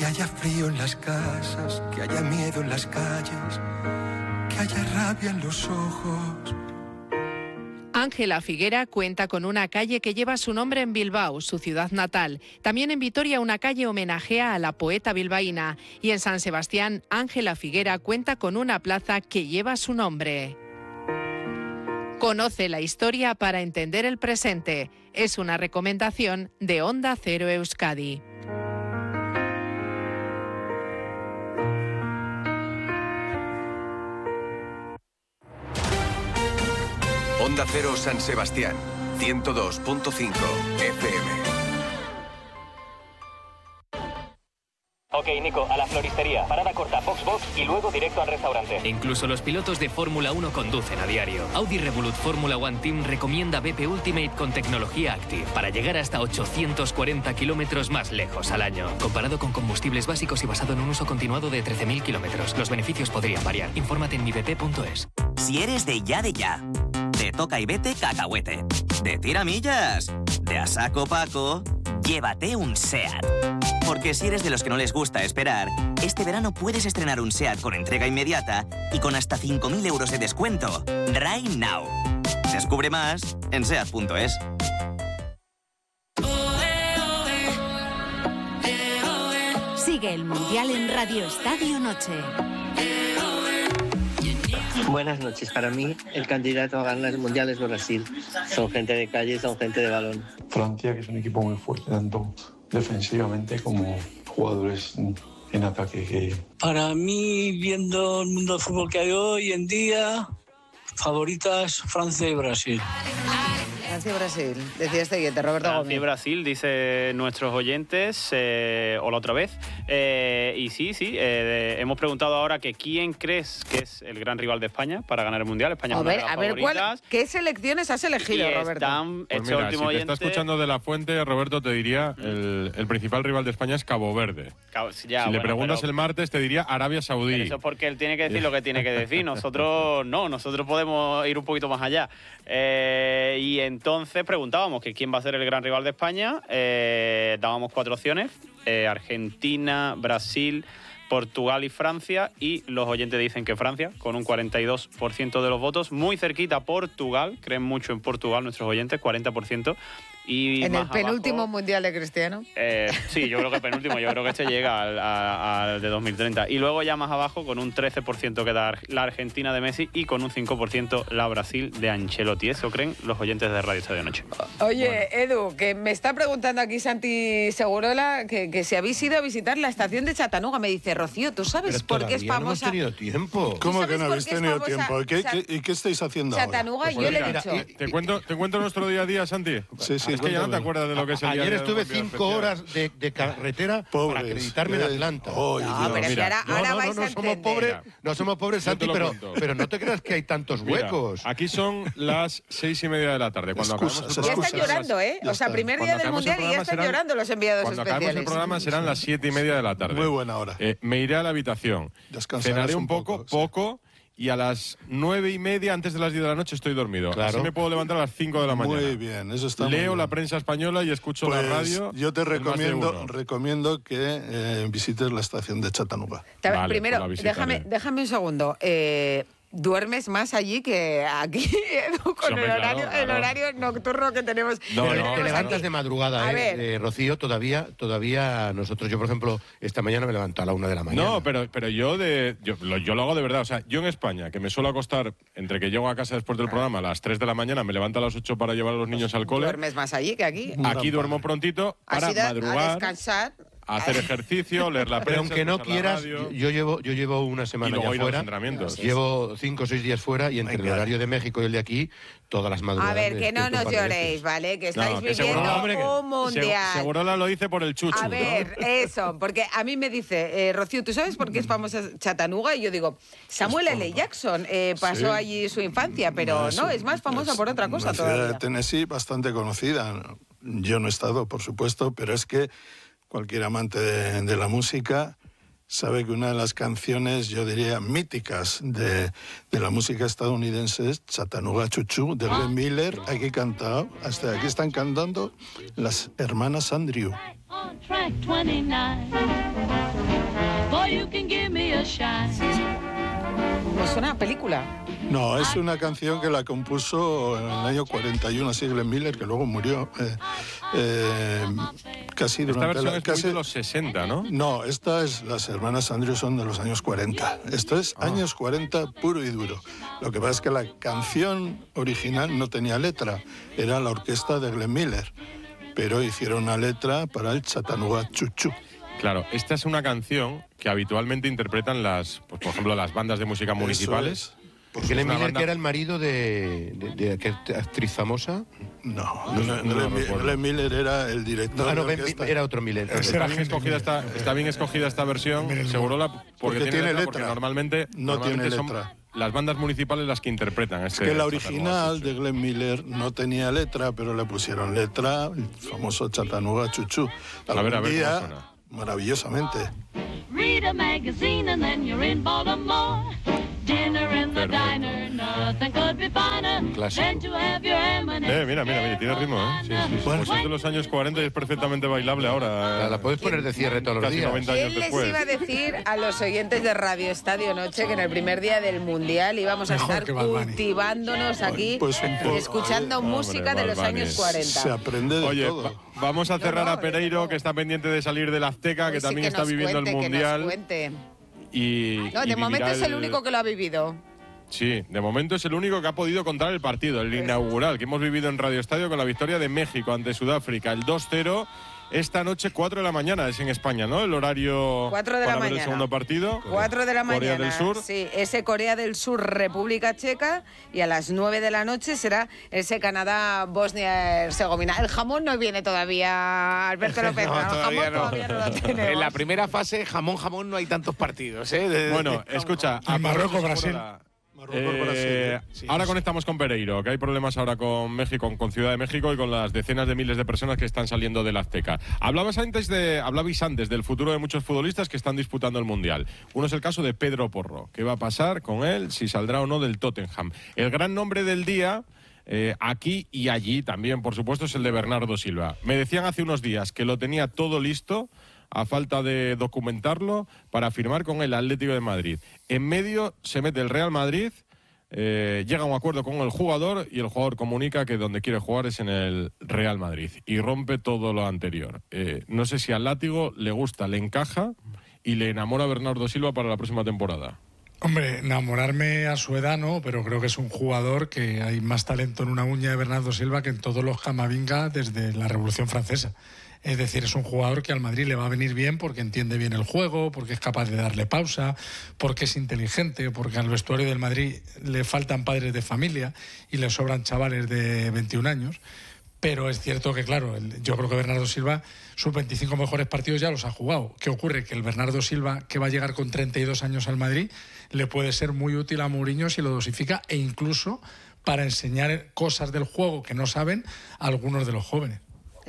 haya frío en las casas, que haya miedo en las calles, que haya rabia en los ojos. Ángela Figuera cuenta con una calle que lleva su nombre en Bilbao, su ciudad natal. También en Vitoria una calle homenajea a la poeta bilbaína. Y en San Sebastián, Ángela Figuera cuenta con una plaza que lleva su nombre. Conoce la historia para entender el presente. Es una recomendación de Onda Cero Euskadi. Onda Cero San Sebastián, 102.5 FM. Ok, Nico, a la floristería. Parada corta, box y luego directo al restaurante. Incluso los pilotos de Fórmula 1 conducen a diario. Audi Revolut Fórmula One Team recomienda BP Ultimate con tecnología Active para llegar hasta 840 kilómetros más lejos al año. Comparado con combustibles básicos y basado en un uso continuado de 13.000 kilómetros. Los beneficios podrían variar. Infórmate en mibp.es. Si eres de ya, de toca y vete cacahuete, de tiramillas, de a saco Paco, llévate un SEAT. Porque si eres de los que no les gusta esperar, este verano puedes estrenar un SEAT con entrega inmediata y con hasta 5.000 euros de descuento. Right now. Descubre más en SEAT.es. Sigue el Mundial en Radio Estadio Noche. Buenas noches. Para mí, el candidato a ganar el Mundial es Brasil. Son gente de calle, son gente de balón. Francia, que es un equipo muy fuerte, tanto defensivamente como jugadores en ataque. Para mí, viendo el mundo del fútbol que hay hoy en día, favoritas Francia y Brasil. Francia y Brasil, decía este guiete, Roberto Gómez. Francia y Brasil, dice nuestros oyentes, o la otra vez. Y sí, hemos preguntado ahora que quién crees que es el gran rival de España para ganar el Mundial. España es una de las favoritas. ¿Qué selecciones has elegido, Roberto? Pues mira, si te está escuchando de la fuente, Roberto, te diría el principal rival de España es Cabo Verde. Si le preguntas el martes, te diría Arabia Saudí. Eso es porque él tiene que decir lo que tiene que decir. Nosotros no, nosotros podemos ir un poquito más allá. Y entonces preguntábamos que quién va a ser el gran rival de España. Dábamos 4 opciones. Argentina, Brasil, Portugal y Francia. Y los oyentes dicen que Francia, con un 42% de los votos. Muy cerquita Portugal. Creen mucho en Portugal nuestros oyentes, 40%. Y en el penúltimo abajo, Mundial de Cristiano. Sí, yo creo que penúltimo. Yo creo que este llega al de 2030. Y luego ya más abajo, con un 13% queda la Argentina de Messi y con un 5% la Brasil de Ancelotti. Eso creen los oyentes de Radio Estadio Noche. Oye, bueno. Edu, que me está preguntando aquí Santi Segurola que si habéis ido a visitar la estación de Chattanooga. Me dice, Rocío, ¿tú sabes por qué es famosa? No hemos tenido tiempo. ¿Cómo que no habéis tenido tiempo? ¿Y qué estáis haciendo Chattanooga, ahora? yo le he dicho. ¿Te cuento nuestro día a día, Santi? Sí. Es que ya no te acuerdas de lo que es el día. Ayer estuve 5 horas de carretera para acreditarme en Atlanta. Pero si ahora vais a entender. No somos pobres, Santi, pero no te creas que hay tantos huecos. Mira, aquí son las 6:30 de la tarde. Cuando acabamos ya están llorando, ¿eh? O sea, primer día del Mundial y ya están llorando los enviados cuando especiales. Cuando acabemos el programa serán las 7:30 de la tarde. Muy buena hora. Me iré a la habitación. Cenaré un poco. Y a las 9:30, antes de las 10 de la noche, estoy dormido. Claro. Así me puedo levantar a las 5 de la mañana. Muy bien, eso está Leo muy bien. la prensa española y escucho la radio. Yo te recomiendo que visites la estación de Chattanooga. Vale, primero, déjame un segundo. ¿Duermes más allí que aquí, Edu, con el horario nocturno que tenemos? Te levantas de madrugada, Rocío, todavía nosotros, yo por ejemplo, esta mañana me levanto a la 1 de la mañana. No, pero yo lo hago de verdad. O sea, yo en España, que me suelo acostar entre que llego a casa después del programa a las 3 de la mañana, me levanto a las 8 para llevar a los niños al cole. ¿Duermes más allí que aquí? Aquí duermo prontito para madrugar. A descansar. A hacer ejercicio, leer la prensa. Pero aunque no quieras, yo llevo una semana ya fuera. Llevo 5 o 6 días fuera y entre el horario de México y el de aquí, todas las madrugadas. A ver, que no nos lloréis, ¿vale? Que estáis viviendo un mundial. Segurola lo dice por el chuchu. A ver, eso, porque a mí me dice, Rocío, ¿tú sabes por qué es famosa Chattanooga? Y yo digo, Samuel L. Jackson pasó allí su infancia, pero no, es más famosa por otra cosa todavía. Una ciudad de Tennessee bastante conocida. Yo no he estado, por supuesto, pero es que cualquier amante de la música sabe que una de las canciones, yo diría, míticas de la música estadounidense es Chattanooga Choo Choo, de Glenn Miller. Aquí cantado, hasta aquí están cantando las hermanas Andrew. ¿No suena a película? No, es una canción que la compuso en el año 41 así Glenn Miller, que luego murió casi durante esta versión es de los 60, ¿no? No, esta es las hermanas Andrews, son de los años 40. Esto es años 40 puro y duro. Lo que pasa es que la canción original no tenía letra, era la orquesta de Glenn Miller, pero hicieron una letra para el Chattanooga Choo Choo. Claro, esta es una canción que habitualmente interpretan por ejemplo, las bandas de música municipales. Porque Glenn Miller, que era el marido de aquella actriz famosa. No, Glenn Miller era el director. Era otro Miller. Está bien escogida esta versión, seguro porque tiene letra. Porque normalmente tiene son letra. Las bandas municipales las que interpretan. Es que la original de Glenn Miller no tenía letra, pero le pusieron letra, el famoso Chattanooga Choo Choo. A ver cómo suena. Maravillosamente. Read a magazine and then you're in Baltimore. Dinner in the diner, nothing could be finer than to have your M&M's. Mira, tiene ritmo, ¿eh? Sí. Pues es de los años 40 y es perfectamente bailable ahora. La puedes poner de cierre todos los días. 90 años después. Les iba a decir a los oyentes de Radio Estadio Noche que en el primer día del Mundial íbamos a estar cultivándonos aquí, escuchando música de los años 40. Se aprende de todo. Vamos a cerrar a Pereiro, que está pendiente de salir del Azteca, que también está viviendo el Mundial. De momento es el único que lo ha vivido. Sí, de momento es el único que ha podido contar el partido, el inaugural, que hemos vivido en Radio Estadio con la victoria de México ante Sudáfrica, el 2-0. Esta noche, 4 de la mañana, es en España, ¿no? El horario 4 de para la ver mañana. El segundo partido. 4 de la mañana. Corea del Sur. Sí, ese Corea del Sur, República Checa. Y a las 9 de la noche será ese Canadá, Bosnia-Herzegovina. El jamón no viene todavía, Alberto López. No, el jamón todavía no lo tenemos. En la primera fase, jamón, no hay tantos partidos, ¿eh? Bueno, escucha. Marruecos-Brasil. Ahora conectamos con Pereiro, que hay problemas ahora con México, con Ciudad de México y con las decenas de miles de personas que están saliendo del Azteca. Hablabais antes del futuro de muchos futbolistas que están disputando el Mundial. Uno es el caso de Pedro Porro. ¿Qué va a pasar con él? Si saldrá o no del Tottenham. El gran nombre del día, aquí y allí también, por supuesto, es el de Bernardo Silva. Me decían hace unos días que lo tenía todo listo, a falta de documentarlo, para firmar con el Atlético de Madrid. En medio se mete el Real Madrid, llega a un acuerdo con el jugador y el jugador comunica que donde quiere jugar es en el Real Madrid y rompe todo lo anterior. No sé si al látigo le gusta, le encaja y le enamora a Bernardo Silva para la próxima temporada. Hombre, enamorarme a su edad no, pero creo que es un jugador que hay más talento en una uña de Bernardo Silva que en todos los Camavinga desde la Revolución Francesa. Es decir, es un jugador que al Madrid le va a venir bien porque entiende bien el juego, porque es capaz de darle pausa, porque es inteligente, porque al vestuario del Madrid le faltan padres de familia y le sobran chavales de 21 años. Pero es cierto que, claro, yo creo que Bernardo Silva, sus 25 mejores partidos ya los ha jugado. ¿Qué ocurre? Que el Bernardo Silva, que va a llegar con 32 años al Madrid, le puede ser muy útil a Mourinho si lo dosifica e incluso para enseñar cosas del juego que no saben a algunos de los jóvenes.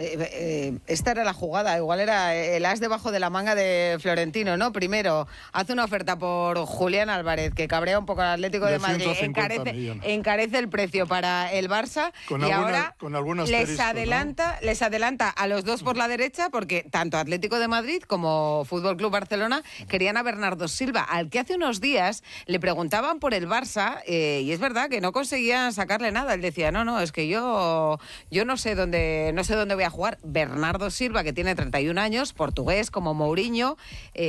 Esta era la jugada, igual era el as debajo de la manga de Florentino, ¿no? Primero, hace una oferta por Julián Álvarez, que cabrea un poco al Atlético de Madrid, encarece el precio para el Barça ahora les adelanta a los dos por la derecha, porque tanto Atlético de Madrid como Fútbol Club Barcelona querían a Bernardo Silva, al que hace unos días le preguntaban por el Barça, y es verdad que no conseguían sacarle nada. Él decía, no, es que yo no sé dónde voy a jugar. Bernardo Silva, que tiene 31 años, portugués como Mourinho,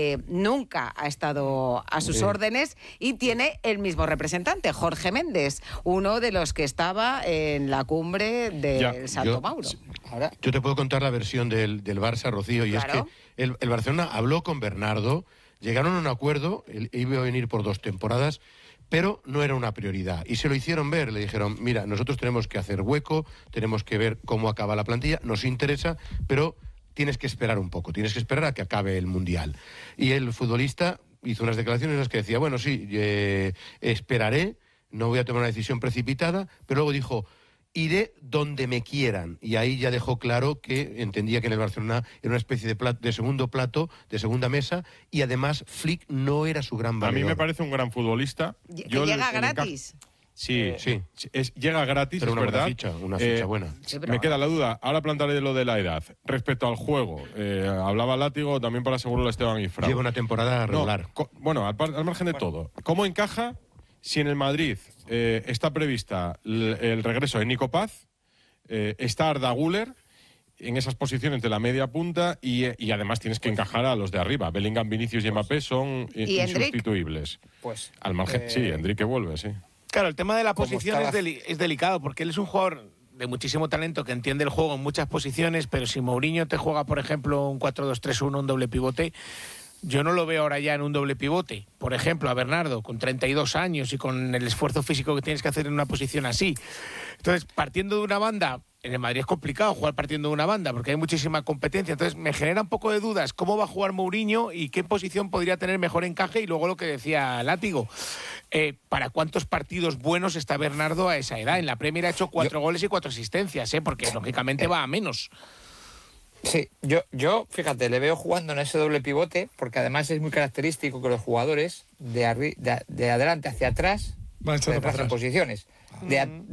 nunca ha estado a sus órdenes y tiene el mismo representante, Jorge Méndez, uno de los que estaba en la cumbre del Santo Mauro. Yo te puedo contar la versión del Barça, Rocío, y claro. Es que el Barcelona habló con Bernardo, llegaron a un acuerdo, él iba a venir por 2 temporadas, pero no era una prioridad. Y se lo hicieron ver, le dijeron, mira, nosotros tenemos que hacer hueco, tenemos que ver cómo acaba la plantilla, nos interesa, pero tienes que esperar un poco, tienes que esperar a que acabe el Mundial. Y el futbolista hizo unas declaraciones en las que decía, bueno, sí, esperaré, no voy a tomar una decisión precipitada, pero luego dijo, iré donde me quieran. Y ahí ya dejó claro que entendía que en el Barcelona era una especie de segundo plato, de segunda mesa, y además Flick no era su gran valedor. A mí me parece un gran futbolista. ¿Que llega gratis? Sí. Llega gratis, pero es una verdad. Una ficha buena. Sí, me queda la duda. Ahora plantearé lo de la edad. Respecto al juego, hablaba Látigo, también para seguro Esteban Ifrau. Lleva una temporada regular. Bueno, al margen de todo. ¿Cómo encaja si en el Madrid está prevista el regreso de Nico Paz, está Arda Güler en esas posiciones de la media punta y además tienes que encajar a los de arriba? Bellingham, Vinicius y Mbappé son insustituibles. Pues al margen, sí, Endrick vuelve, sí. Claro, el tema de la posición es delicado porque él es un jugador de muchísimo talento que entiende el juego en muchas posiciones, pero si Mourinho te juega, por ejemplo, un 4-2-3-1, un doble pivote, yo no lo veo ahora ya en un doble pivote. Por ejemplo, a Bernardo, con 32 años y con el esfuerzo físico que tienes que hacer en una posición así. Entonces, partiendo de una banda, en el Madrid es complicado jugar partiendo de una banda porque hay muchísima competencia. Entonces, me genera un poco de dudas cómo va a jugar Mourinho y qué posición podría tener mejor encaje. Y luego lo que decía Látigo, ¿para cuántos partidos buenos está Bernardo a esa edad? En la Premier ha hecho 4 goles y 4 asistencias, porque lógicamente va a menos. Sí, yo, fíjate, le veo jugando en ese doble pivote, porque además es muy característico que los jugadores de adelante hacia atrás, van echando para atrás en posiciones.